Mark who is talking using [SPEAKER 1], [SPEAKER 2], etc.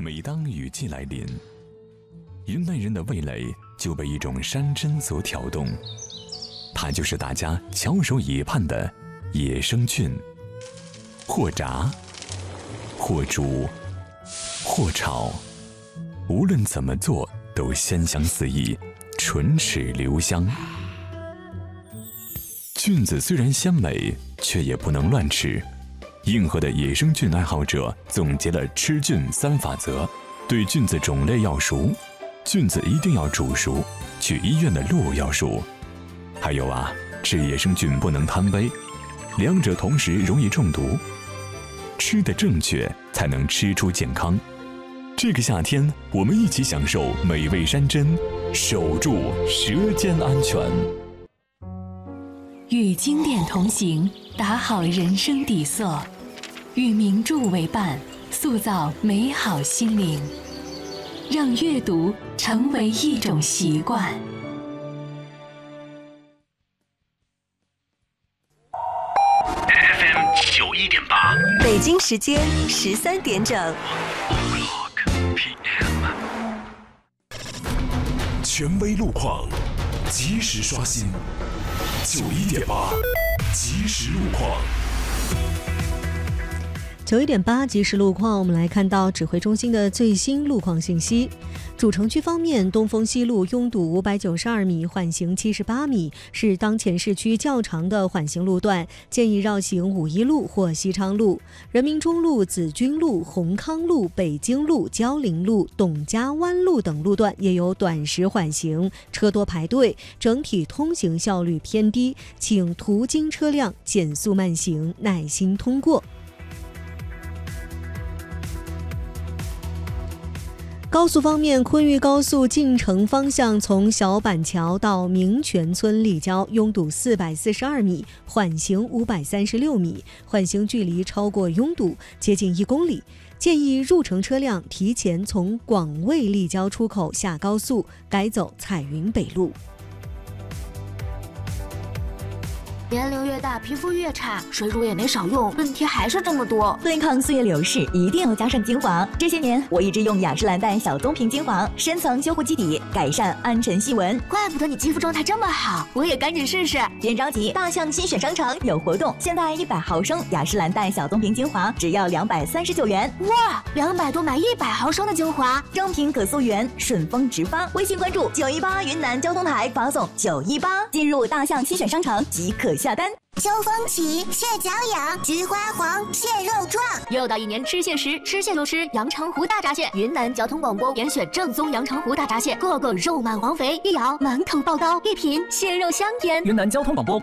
[SPEAKER 1] 每当雨季来临，云南人的味蕾就被一种山珍所挑动，它就是大家翘首以盼的野生菌。或炸，或煮，或炒，无论怎么做都鲜香四溢，唇齿留香。菌子虽然鲜美，却也不能乱吃。硬核的野生菌爱好者总结了吃菌3法则：对菌子种类要熟，菌子一定要煮熟，去医院的路要熟。还有啊，吃野生菌不能贪杯，两者同时容易中毒。吃得正确，才能吃出健康。这个夏天，我们一起享受美味山珍，守住舌尖安全。
[SPEAKER 2] 与经典同行，打好人生底色；与名著为伴，塑造美好心灵。让阅读成为一种习惯。
[SPEAKER 3] FM 91.8，
[SPEAKER 4] 北京时间13点整。
[SPEAKER 3] 权威路况，及时刷新。91.8，即时路况。
[SPEAKER 5] 91.8即时路况，我们来看到指挥中心的最新路况信息。主城区方面，东风西路拥堵592米，缓行78米，是当前市区较长的缓行路段，建议绕行五一路或西昌路。人民中路、紫军路、宏康路、北京路、蕉陵路、董家湾路等路段也有短时缓行，车多排队，整体通行效率偏低，请途经车辆减速慢行，耐心通过。高速方面，昆玉高速进城方向从小板桥到明泉村立交拥堵442米，缓行536米，缓行距离超过拥堵接近1公里。建议入城车辆提前从广卫立交出口下高速，改走彩云北路。
[SPEAKER 6] 年龄越大，皮肤越差，水乳也没少用，问题还是这么多。
[SPEAKER 7] 对抗岁月流逝，一定要加上精华。这些年，我一直用雅诗兰黛小棕瓶精华，深层修护基底，改善暗沉细纹。
[SPEAKER 6] 怪不得你肌肤状态这么好，我也赶紧试试。
[SPEAKER 7] 别着急，大象新选商城有活动，现在100毫升雅诗兰黛小棕瓶精华只要239元。
[SPEAKER 6] 哇，200多买100毫升的精华，
[SPEAKER 7] 正品可溯源，顺丰直发。微信关注918云南交通台，发送918，进入大象新选商城即可下单。
[SPEAKER 8] 秋风起，蟹脚痒，菊花黄，蟹肉壮。
[SPEAKER 6] 又到一年吃蟹时，吃蟹就吃阳澄湖大闸蟹。云南交通广播严选正宗阳澄湖大闸蟹，个个肉满黄肥，一咬满口爆刀，一品蟹肉香甜。
[SPEAKER 9] 云南交通广播。